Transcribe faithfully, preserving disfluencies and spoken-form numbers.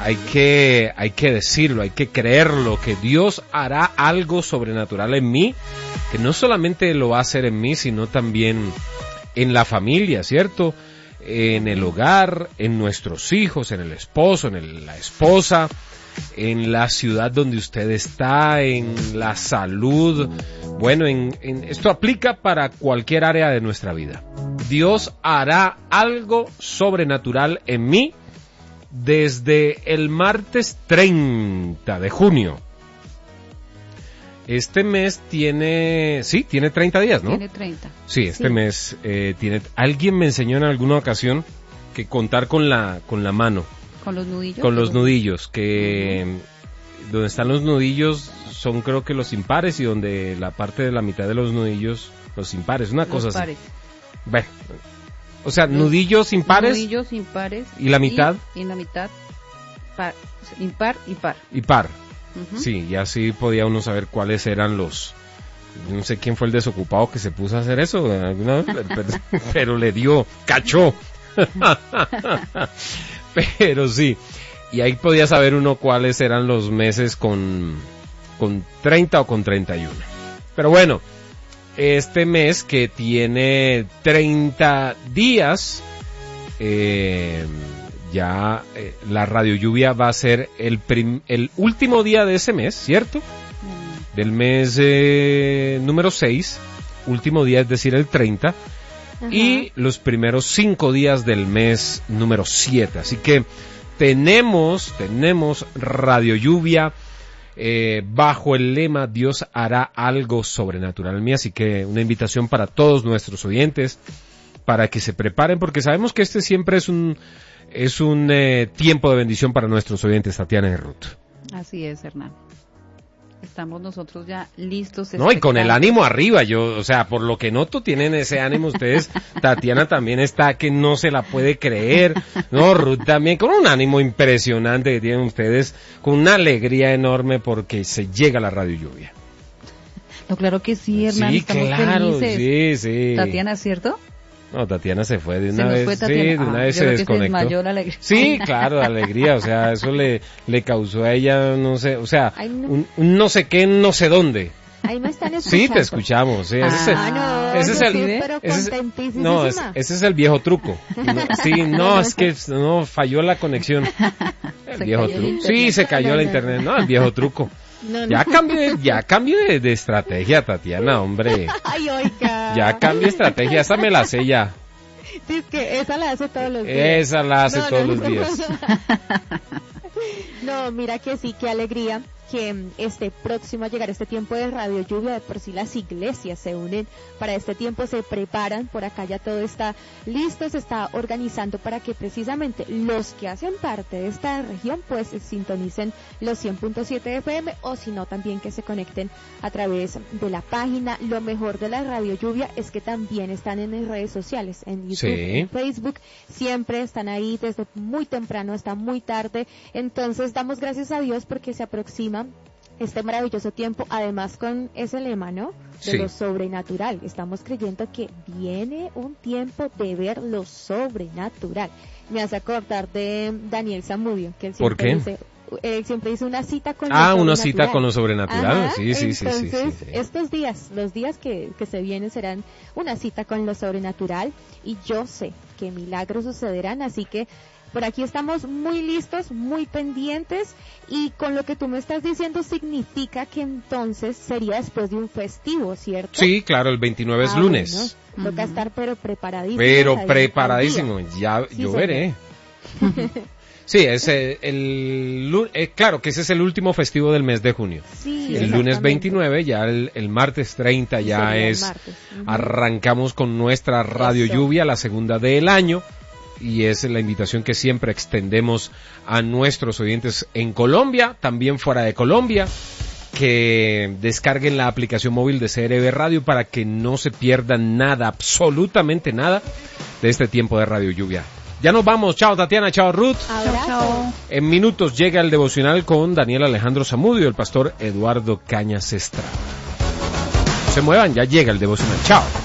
hay que, hay que decirlo, hay que creerlo, que Dios hará algo sobrenatural en mí, que no solamente lo va a hacer en mí, sino también en la familia, ¿cierto? En el hogar, en nuestros hijos, en el esposo, en el, la esposa, en la ciudad donde usted está, en la salud. Bueno, en, en, esto aplica para cualquier área de nuestra vida. Dios hará algo sobrenatural en mí desde el martes treinta de junio. Este mes tiene, sí, tiene treinta días, ¿no? Tiene treinta. Sí, este sí. mes eh, tiene. Alguien me enseñó en alguna ocasión que contar con la con la mano. Con los nudillos. Con los nudillos, que uh-huh. donde están los nudillos son creo que los impares y donde la parte de la mitad de los nudillos los impares, una los cosa pares. así. Bueno, o sea, los nudillos impares. Nudillos impares. Y la mitad. Y, y la mitad par, o sea, impar y par. Y par. Uh-huh. Sí, y así podía uno saber cuáles eran los... No sé quién fue el desocupado que se puso a hacer eso, alguna vez, pero, pero le dio, cachó. Pero sí, y ahí podía saber uno cuáles eran los meses con, con treinta o con treinta y uno. Pero bueno, este mes que tiene treinta días, eh... ya eh, la Radio Lluvia va a ser el, prim, el último día de ese mes, ¿cierto? Mm. Del mes eh, número seis, último día, es decir, el treinta, ajá. Y los primeros cinco días del mes número siete. Así que tenemos, tenemos Radio Lluvia eh, bajo el lema Dios hará algo sobrenatural en mí. Así que una invitación para todos nuestros oyentes para que se preparen, porque sabemos que este siempre es un Es un eh, tiempo de bendición para nuestros oyentes, Tatiana y Ruth. Así es, Hernán. Estamos nosotros ya listos. No, y con el ánimo arriba, yo, o sea, por lo que noto, tienen ese ánimo ustedes. Tatiana también está que no se la puede creer. No, Ruth también, con un ánimo impresionante que tienen ustedes, con una alegría enorme porque se llega a la Radio Lluvia. No, claro que sí, Hernán. Sí, estamos claro, felices. sí, sí. Tatiana, ¿cierto? No, Tatiana se fue de una se nos vez, fue, sí, de una ah, vez se desconectó. Se desmayó la alegría. Sí, claro, la alegría, o sea, eso le, le causó a ella, no sé, o sea, Ay, no. un, un no sé qué, no sé dónde. Ahí me están escuchando. Sí, te escuchamos, sí, ese es el, Ah, no, ese es yo el, sí, pero ese es- contentísima. no, es- ese es el viejo truco. No, sí, no, es que no, falló la conexión. El Se viejo cayó el truco. internet. Sí, se cayó No, la no, internet, no, el viejo truco. No, no. Ya cambié, ya cambié de, de estrategia, Tatiana, hombre. Ay, oiga. Ya cambié estrategia, esa me la sé ya. Sí, es que esa la hace todos los días. Esa la hace No, todos no, los no. días. No, mira que sí, qué alegría que mm, esté próximo a llegar este tiempo de Radio Lluvia. De por sí las iglesias se unen para este tiempo, se preparan, por acá ya todo está listo, se está organizando para que precisamente los que hacen parte de esta región pues sintonicen los cien punto siete F M, o si no también que se conecten a través de la página. Lo mejor de la Radio Lluvia es que también están en las redes sociales, en YouTube, Sí. en Facebook, siempre están ahí desde muy temprano hasta muy tarde. Entonces damos gracias a Dios porque se aproxima este maravilloso tiempo, además con ese lema, ¿no? De Sí. lo sobrenatural. Estamos creyendo que viene un tiempo de ver lo sobrenatural. Me hace acordar de Daniel Zamudio, que él ¿Por siempre qué? dice, él siempre dice una cita con Ah, lo una sobrenatural. cita con lo sobrenatural, Ajá, sí, sí, sí, sí, entonces, sí, sí. estos días, los días que, que se vienen serán una cita con lo sobrenatural, y yo sé que milagros sucederán, así que por aquí estamos muy listos, muy pendientes, y con lo que tú me estás diciendo significa que entonces sería después de un festivo, ¿cierto? Sí, claro, el veintinueve es Ah, lunes. bueno, toca estar pero preparadísimo. Pero al- preparadísimo, al día. ya Sí, yo señor. veré. Sí, es el, el lu- eh, claro que ese es el último festivo del mes de junio. Sí, El lunes exactamente. veintinueve, ya el, el martes treinta Sí, ya sería el es, martes. Ujú. arrancamos con nuestra Radio Eso. Lluvia, la segunda del año, y es la invitación que siempre extendemos a nuestros oyentes en Colombia, también fuera de Colombia, que descarguen la aplicación móvil de C R B Radio para que no se pierdan nada, absolutamente nada, de este tiempo de Radio Lluvia. Ya nos vamos, chao Tatiana, chao Ruth. Abrazo. Chao. En minutos llega el devocional con Daniel Alejandro Zamudio y el pastor Eduardo Cañas Estrada. No se muevan, ya llega el devocional. Chao.